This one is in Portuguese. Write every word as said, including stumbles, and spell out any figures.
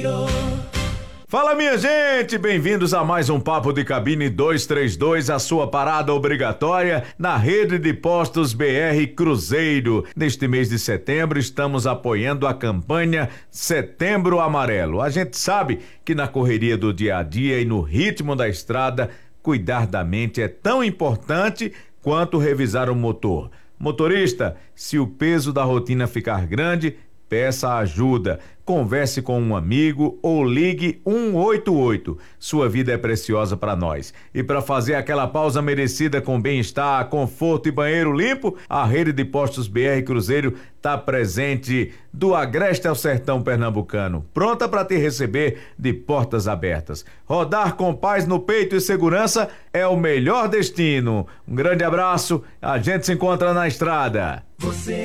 Cruzeiro. Fala, minha gente, bem-vindos a mais um Papo de Cabine duzentos e trinta e dois, a sua parada obrigatória na rede de postos B R Cruzeiro. Neste mês de setembro estamos apoiando a campanha Setembro Amarelo. A gente sabe que na correria do dia a dia e no ritmo da estrada, cuidar da mente é tão importante quanto revisar o motor. Motorista, se o peso da rotina ficar grande, peça ajuda, converse com um amigo ou ligue um oito oito. Sua vida é preciosa para nós. E para fazer aquela pausa merecida com bem-estar, conforto e banheiro limpo, a rede de postos B R Cruzeiro está presente do Agreste ao Sertão Pernambucano, pronta para te receber de portas abertas. Rodar com paz no peito e segurança é o melhor destino. Um grande abraço, a gente se encontra na estrada. Você